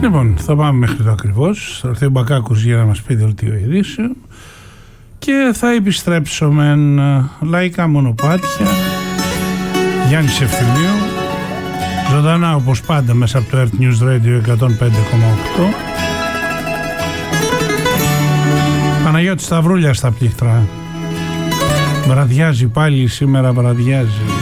Λοιπόν, θα πάμε μέχρι το ακριβώς. Θα έρθει ο Μπακάκος για να μας πει δελτίο ειδήσεων και θα επιστρέψουμε. Λαϊκά μονοπάτια, Γιάννης Ευθυμίου, ζωντανά όπως πάντα μέσα από το Earth News Radio 105,8. Παναγιώτης Σταυρούλια στα πλήκτρα. Βραδιάζει πάλι σήμερα, βραδιάζει.